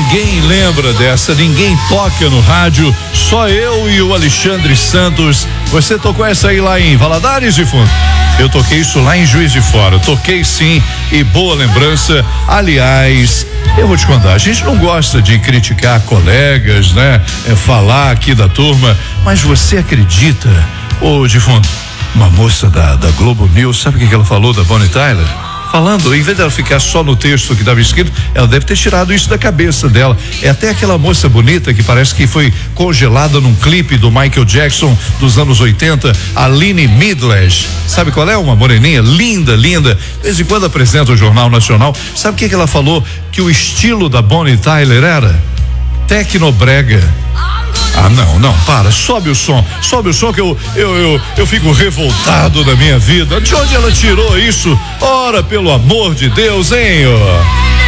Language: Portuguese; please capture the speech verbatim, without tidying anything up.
Ninguém lembra dessa, ninguém toca no rádio, só eu e o Alexandre Santos. Você tocou essa aí lá em Valadares, de fundo? Eu toquei isso lá em Juiz de Fora, toquei sim, e boa lembrança. Aliás, eu vou te contar, a gente não gosta de criticar colegas, né? É falar aqui da turma, mas você acredita, ô defunto, uma moça da, da Globo News, sabe o que, que ela falou da Bonnie Tyler? Falando, em vez dela ficar só no texto que estava escrito, ela deve ter tirado isso da cabeça dela. É até aquela moça bonita que parece que foi congelada num clipe do Michael Jackson dos anos oitenta, Aline Midlash. Sabe qual é? Uma moreninha linda, linda. De vez em quando apresenta o Jornal Nacional. Sabe o que, que ela falou? Que o estilo da Bonnie Tyler era tecnobrega. Ah, não, não, para, sobe o som, sobe o som que eu, eu, eu, eu fico revoltado da minha vida. De onde ela tirou isso? Ora, pelo amor de Deus, hein? Ó.